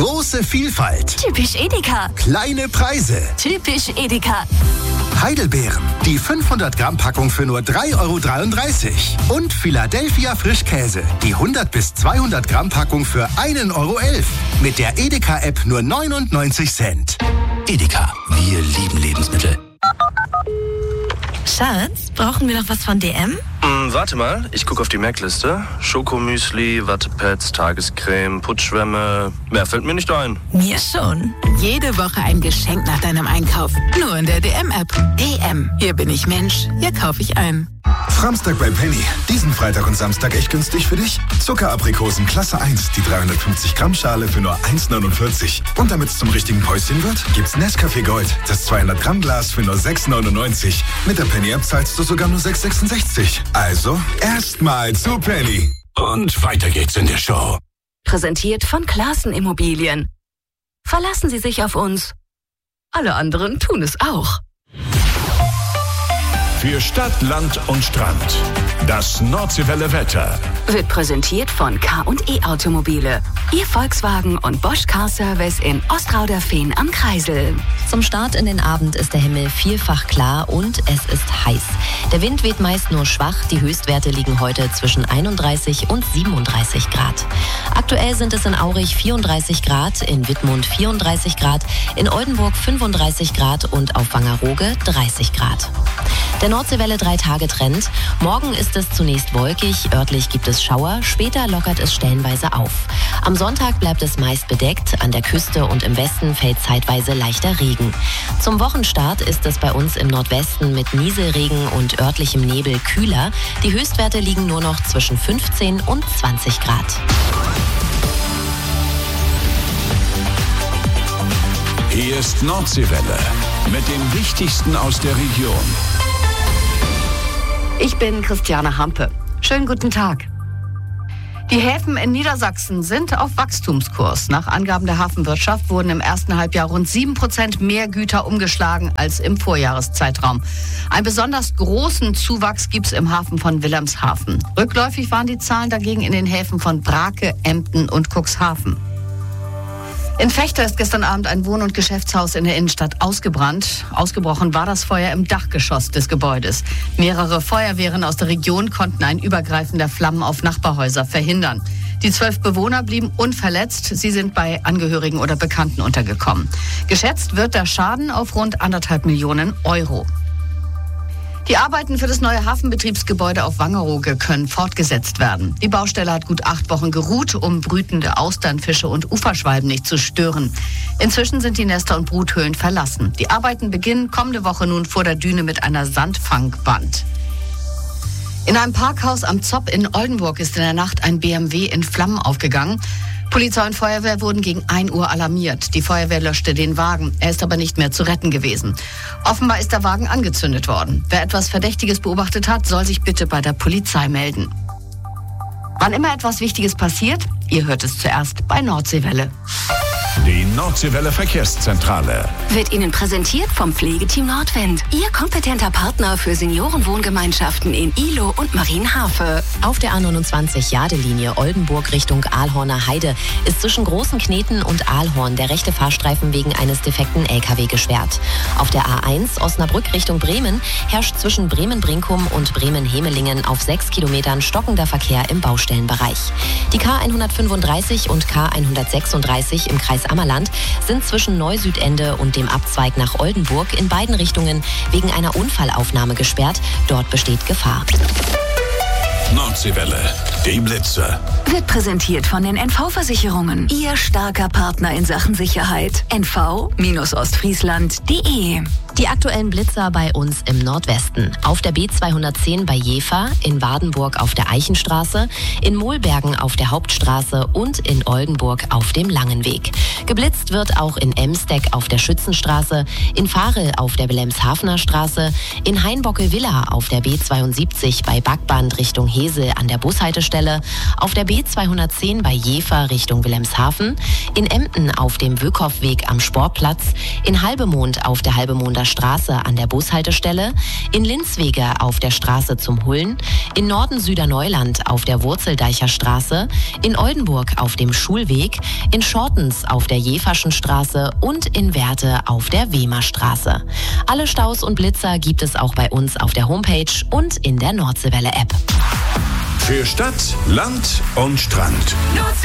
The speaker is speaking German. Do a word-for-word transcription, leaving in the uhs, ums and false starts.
Große Vielfalt. Typisch Edeka. Kleine Preise. Typisch Edeka. Heidelbeeren, die fünfhundert Gramm Packung für nur drei Euro dreiunddreißig. Und Philadelphia Frischkäse, die hundert bis zweihundert Gramm Packung für ein Euro elf. Mit der Edeka-App nur neunundneunzig Cent. Edeka, wir lieben Lebensmittel. Schatz, brauchen wir noch was von D M? Hm, warte mal, ich gucke auf die Merkliste. Schokomüsli, Wattepads, Tagescreme, Putzschwämme. Mehr fällt mir nicht ein. Mir schon. Jede Woche ein Geschenk nach deinem Einkauf. Nur in der D M-App. D M. Hier bin ich Mensch. Hier kaufe ich ein. Samstag bei Penny. Diesen Freitag und Samstag echt günstig für dich. Zuckeraprikosen Klasse eins, die dreihundertfünfzig Gramm Schale für nur eins neunundvierzig. Und damit es zum richtigen Päuschen wird, gibt's Nescafé Gold, das zweihundert Gramm Glas für nur sechs neunundneunzig. Mit der Penny-App zahlst du sogar nur sechs sechsundsechzig. Also, erstmal zu Penny. Und weiter geht's in der Show. Präsentiert von Classen Immobilien. Verlassen Sie sich auf uns. Alle anderen tun es auch. Für Stadt, Land und Strand. Das Nordseewelle Wetter Wird präsentiert von K und E Automobile. Ihr Volkswagen und Bosch Car Service in Ostrauderfehn am Kreisel. Zum Start in den Abend ist der Himmel vielfach klar und es ist heiß. Der Wind weht meist nur schwach. Die Höchstwerte liegen heute zwischen einunddreißig und siebenunddreißig Grad. Aktuell sind es in Aurich vierunddreißig Grad, in Wittmund vierunddreißig Grad, in Oldenburg fünfunddreißig Grad und auf Wangerooge dreißig Grad. Der Nordseewelle drei-Tage-Trend. Morgen ist es zunächst wolkig, örtlich gibt es Schauer, später lockert es stellenweise auf. Am Sonntag bleibt es meist bedeckt, an der Küste und im Westen fällt zeitweise leichter Regen. Zum Wochenstart ist es bei uns im Nordwesten mit Nieselregen und örtlichem Nebel kühler. Die Höchstwerte liegen nur noch zwischen fünfzehn und zwanzig Grad. Hier ist Nordseewelle mit dem Wichtigsten aus der Region. Ich bin Christiane Hampe. Schönen guten Tag. Die Häfen in Niedersachsen sind auf Wachstumskurs. Nach Angaben der Hafenwirtschaft wurden im ersten Halbjahr rund sieben Prozent mehr Güter umgeschlagen als im Vorjahreszeitraum. Einen besonders großen Zuwachs gibt es im Hafen von Wilhelmshaven. Rückläufig waren die Zahlen dagegen in den Häfen von Brake, Emden und Cuxhaven. In Vechta ist gestern Abend ein Wohn- und Geschäftshaus in der Innenstadt ausgebrannt. Ausgebrochen war das Feuer im Dachgeschoss des Gebäudes. Mehrere Feuerwehren aus der Region konnten ein Übergreifen der Flammen auf Nachbarhäuser verhindern. Die zwölf Bewohner blieben unverletzt. Sie sind bei Angehörigen oder Bekannten untergekommen. Geschätzt wird der Schaden auf rund anderthalb Millionen Euro. Die Arbeiten für das neue Hafenbetriebsgebäude auf Wangerooge können fortgesetzt werden. Die Baustelle hat gut acht Wochen geruht, um brütende Austernfische und Uferschwalben nicht zu stören. Inzwischen sind die Nester und Bruthöhlen verlassen. Die Arbeiten beginnen kommende Woche nun vor der Düne mit einer Sandfangband. In einem Parkhaus am Zopp in Oldenburg ist in der Nacht ein B M W in Flammen aufgegangen. Polizei und Feuerwehr wurden gegen ein Uhr alarmiert. Die Feuerwehr löschte den Wagen. Er ist aber nicht mehr zu retten gewesen. Offenbar ist der Wagen angezündet worden. Wer etwas Verdächtiges beobachtet hat, soll sich bitte bei der Polizei melden. Wann immer etwas Wichtiges passiert, ihr hört es zuerst bei Nordseewelle. Die Nordseewelle Verkehrszentrale Wird Ihnen präsentiert vom Pflegeteam Nordwind. Ihr kompetenter Partner für Seniorenwohngemeinschaften in Ihlow und Marienhafe. Auf der A neunundzwanzig Jadelinie Oldenburg Richtung Ahlhorner Heide ist zwischen Großenkneten und Ahlhorn der rechte Fahrstreifen wegen eines defekten L K W gesperrt. Auf der A eins Osnabrück Richtung Bremen herrscht zwischen Bremen-Brinkum und Bremen-Hemelingen auf sechs Kilometern stockender Verkehr im Baustellenbereich. Die K hundertfünfunddreißig und K hundertsechsunddreißig im Kreis Ammerland sind zwischen Neusüdende und dem Abzweig nach Oldenburg in beiden Richtungen wegen einer Unfallaufnahme gesperrt. Dort besteht Gefahr. Nordseewelle, die Blitze. Wird präsentiert von den N V-Versicherungen. Ihr starker Partner in Sachen Sicherheit. N V Ostfriesland punkt de. Die aktuellen Blitzer bei uns im Nordwesten. Auf der B zweihundertzehn bei Jever, in Wadenburg auf der Eichenstraße, in Mohlbergen auf der Hauptstraße und in Oldenburg auf dem Langenweg. Geblitzt wird auch in Emsteck auf der Schützenstraße, in Varel auf der Wilhelmshavener Straße, in Hainbocke-Villa auf der B zweiundsiebzig bei Backband Richtung Hesel an der Bushaltestelle, auf der B zweihundertzehn bei Jever Richtung Wilhelmshaven, in Emden auf dem Wöckhoffweg am Sportplatz, in Halbemond auf der Halbemonder Straße an der Bushaltestelle, in Linzwege auf der Straße zum Hullen, in Norden Süderneuland auf der Wurzeldeicher Straße, in Oldenburg auf dem Schulweg, in Schortens auf der Jeverschen Straße und in Werte auf der Wehmerstraße. Alle Staus und Blitzer gibt es auch bei uns auf der Homepage und in der Nordseewelle-App. Für Stadt, Land und Strand.